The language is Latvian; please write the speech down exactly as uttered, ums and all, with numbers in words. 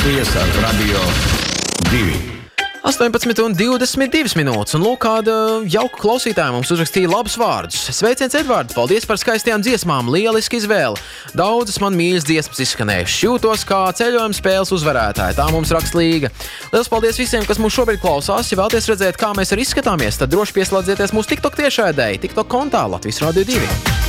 Latvijas Radio divi. astoņpadsmit un divdesmit divas minūtes, un lūk, kāda jauka klausītāja mums uzrakstīja labus vārdus. Sveiciens, Edvards, paldies par skaistajām dziesmām, lieliski izvēle. Daudzas man mīļas dziesmas izskanējušas, jūtos kā ceļojuma spēles uzvarētāji, tā mums raksta Līga. Liels paldies visiem, kas mūs šobrīd klausās. Ja vēlaties redzēt, kā mēs arī izskatāmies, tad droši pieslēdzieties mūsu TikTok tiešraidei, TikTok kontā Latvijas Radio divi.